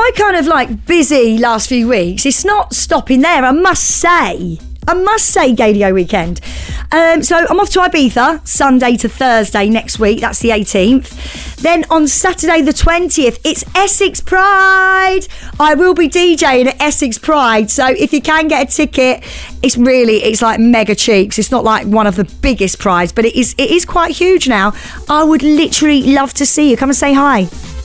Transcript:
my kind of like busy last few weeks, it's not stopping there, I must say, Gaydio weekend. So I'm off to Ibiza, Sunday to Thursday next week. That's the 18th. Then on Saturday the 20th, it's Essex Pride. I will be DJing at Essex Pride. So if you can get a ticket, it's like mega cheap. It's not like one of the biggest prides, but it is quite huge now. I would literally love to see you. Come and say hi.